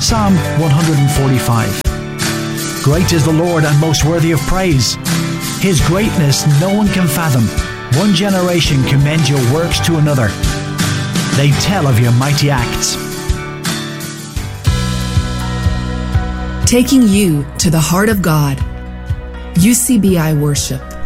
Psalm 145. Great is the Lord and most worthy of praise. His greatness no one can fathom. One generation commends your works to another. They tell of your mighty acts. Taking you to the heart of God. UCBI Worship.